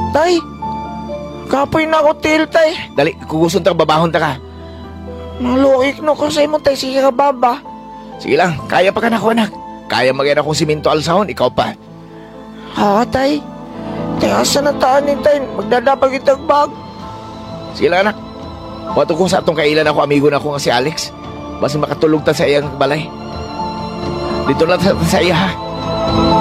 Tay, kapoy na ako til, tay. Dali, kuguson ta, babahon ta ka. Maluik no ko sa imo, tay. Sige ka, baba. Sige lang, kaya pa ka na ko, anak. Kaya magyan akong siminto alsahon, ikaw pa. Ha, tay? Tay, asa na taan ni tay? Magdadapag itag bag. Sige lang, anak. Wato kung sa atong kailan ako, amigo na ako nga si Alex. Basta makatulog ta sa iyang balay. Dito lang sa iya, ha?